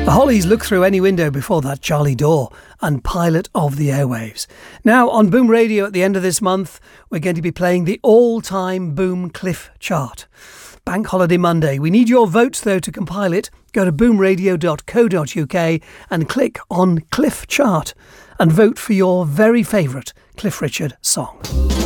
The Hollies look through any window before that Charlie Dore and Pilot of the Airwaves. Now on Boom Radio at the end of this month, we're going to be playing the all-time Boom Cliff chart. Bank Holiday Monday. We need your votes though to compile it. Go to boomradio.co.uk and click on Cliff Chart and vote for your very favourite Cliff Richard song.